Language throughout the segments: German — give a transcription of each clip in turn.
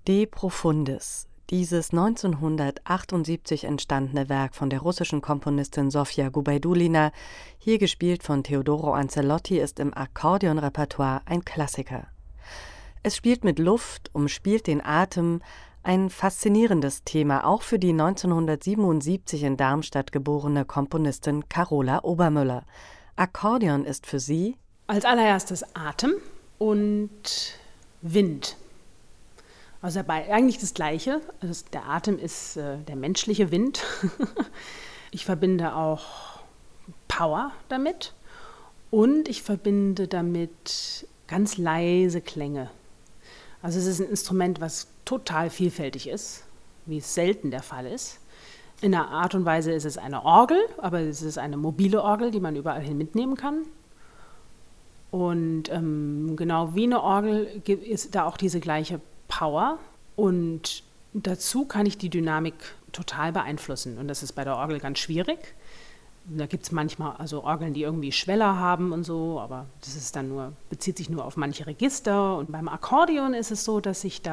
De Profundis. Dieses 1978 entstandene Werk von der russischen Komponistin Sofia Gubaidulina, hier gespielt von Teodoro Ancelotti, ist im Akkordeonrepertoire ein Klassiker. Es spielt mit Luft, umspielt den Atem, ein faszinierendes Thema auch für die 1977 in Darmstadt geborene Komponistin Carola Obermöller. Akkordeon ist für sie als allererstes Atem und Wind. Also dabei eigentlich das Gleiche. Also der Atem ist der menschliche Wind. Ich verbinde auch Power damit und ich verbinde damit ganz leise Klänge. Also es ist ein Instrument, was total vielfältig ist, wie es selten der Fall ist. In einer Art und Weise ist es eine Orgel, aber es ist eine mobile Orgel, die man überall hin mitnehmen kann. Und genau wie eine Orgel ist da auch diese gleiche Power. Und dazu kann ich die Dynamik total beeinflussen. Und das ist bei der Orgel ganz schwierig. Da gibt es manchmal also Orgeln, die irgendwie Schweller haben und so, aber das ist dann bezieht sich nur auf manche Register. Und beim Akkordeon ist es so, dass ich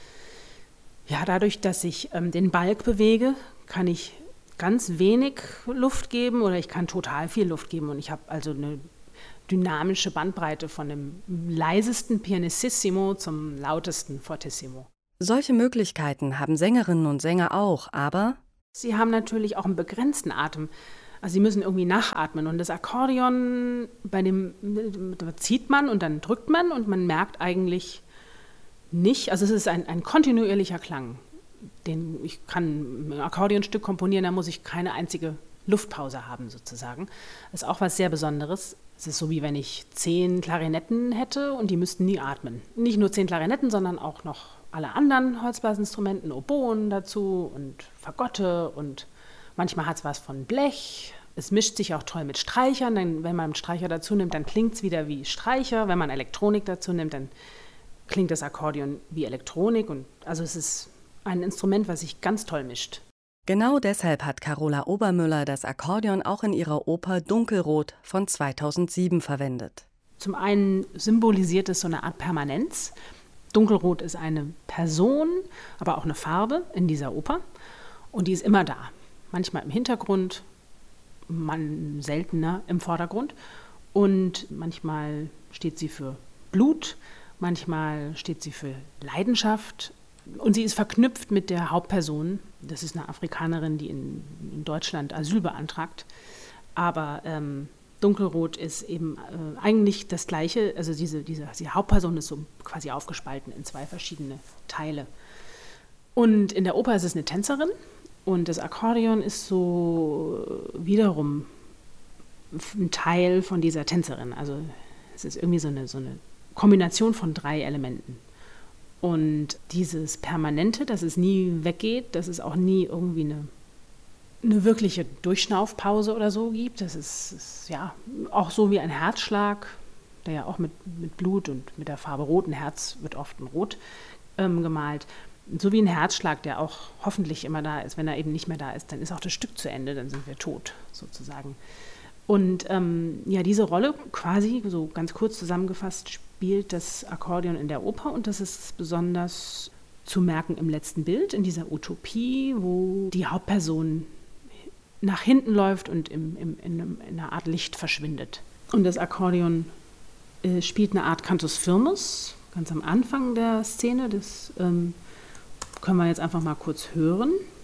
dadurch, dass ich den Balg bewege, kann ich ganz wenig Luft geben oder ich kann total viel Luft geben. Und ich habe also eine dynamische Bandbreite von dem leisesten Pianissimo zum lautesten Fortissimo. Solche Möglichkeiten haben Sängerinnen und Sänger auch, aber sie haben natürlich auch einen begrenzten Atem. Also sie müssen irgendwie nachatmen. Und das Akkordeon, da zieht man und dann drückt man und man merkt eigentlich nicht, also es ist ein kontinuierlicher Klang. Ich kann ein Akkordeonstück komponieren, da muss ich keine einzige Luftpause haben sozusagen. Das ist auch was sehr Besonderes. Es ist so, wie wenn ich 10 Klarinetten hätte und die müssten nie atmen. Nicht nur 10 Klarinetten, sondern auch noch alle anderen Holzblasinstrumenten, Oboen dazu und Fagotte und manchmal hat es was von Blech. Es mischt sich auch toll mit Streichern. Denn wenn man einen Streicher dazu nimmt, dann klingt es wieder wie Streicher. Wenn man Elektronik dazu nimmt, dann klingt das Akkordeon wie Elektronik. Und also es ist ein Instrument, was sich ganz toll mischt. Genau deshalb hat Carola Obermöller das Akkordeon auch in ihrer Oper Dunkelrot von 2007 verwendet. Zum einen symbolisiert es so eine Art Permanenz. Dunkelrot ist eine Person, aber auch eine Farbe in dieser Oper. Und die ist immer da. Manchmal im Hintergrund, seltener im Vordergrund. Und manchmal steht sie für Blut, manchmal steht sie für Leidenschaft. Und sie ist verknüpft mit der Hauptperson. Das ist eine Afrikanerin, die in Deutschland Asyl beantragt. Aber Dunkelrot ist eben eigentlich das Gleiche. Also die Hauptperson ist so quasi aufgespalten in 2 verschiedene Teile. Und in der Oper ist es eine Tänzerin. Und das Akkordeon ist so wiederum ein Teil von dieser Tänzerin. Also es ist irgendwie so eine Kombination von 3 Elementen. Und dieses Permanente, dass es nie weggeht, dass es auch nie irgendwie eine wirkliche Durchschnaufpause oder so gibt. Das ist ja auch so wie ein Herzschlag, der ja auch mit Blut und mit der Farbe Rot, ein Herz wird oft in Rot gemalt. So wie ein Herzschlag, der auch hoffentlich immer da ist. Wenn er eben nicht mehr da ist, dann ist auch das Stück zu Ende, dann sind wir tot sozusagen. Und diese Rolle quasi, so ganz kurz zusammengefasst, spielt das Akkordeon in der Oper. Und das ist besonders zu merken im letzten Bild, in dieser Utopie, wo die Hauptperson nach hinten läuft und in einer Art Licht verschwindet. Und das Akkordeon spielt eine Art Cantus firmus, ganz am Anfang der Szene. Das können wir jetzt einfach mal kurz hören.